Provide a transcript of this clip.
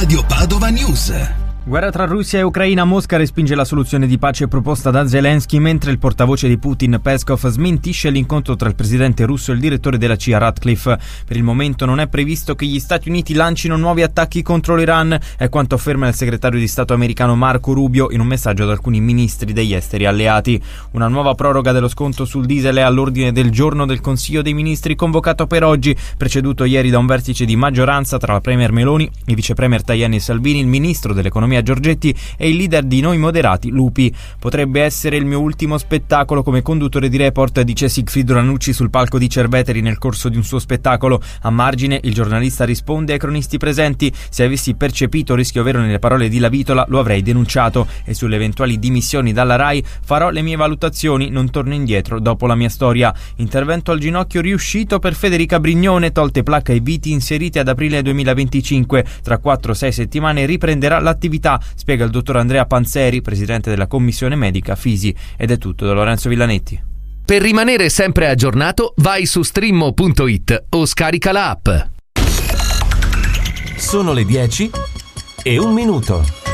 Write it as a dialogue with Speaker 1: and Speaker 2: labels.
Speaker 1: Radio Padova News.
Speaker 2: Guerra tra Russia e Ucraina. Mosca respinge la soluzione di pace proposta da Zelensky, mentre il portavoce di Putin, Peskov, smentisce l'incontro tra il presidente russo e il direttore della CIA, Ratcliffe. Per il momento non è previsto che gli Stati Uniti lancino nuovi attacchi contro l'Iran, è quanto afferma il segretario di Stato americano Marco Rubio in un messaggio ad alcuni ministri degli esteri alleati. Una nuova proroga dello sconto sul diesel è all'ordine del giorno del Consiglio dei Ministri convocato per oggi, preceduto ieri da un vertice di maggioranza tra la premier Meloni, il vice premier Tajani e Salvini, il ministro dell'economia Giorgetti e il leader di Noi Moderati, Lupi. Potrebbe essere il mio ultimo spettacolo come conduttore di Report, dice Sigfrido Ranucci sul palco di Cerveteri nel corso di un suo spettacolo. A margine il giornalista risponde ai cronisti presenti: se avessi percepito rischio vero nelle parole di Lavitola lo avrei denunciato, e sulle eventuali dimissioni dalla RAI farò le mie valutazioni, non torno indietro dopo la mia storia. Intervento al ginocchio riuscito per Federica Brignone, tolte placca e viti inserite ad aprile 2025. Tra 4-6 settimane riprenderà l'attività, spiega il dottor Andrea Panzeri, presidente della commissione medica Fisi. Ed è tutto da Lorenzo Villanetti.
Speaker 3: Per rimanere sempre aggiornato, vai su streammo.it o scarica la app.
Speaker 4: Sono le 10:01.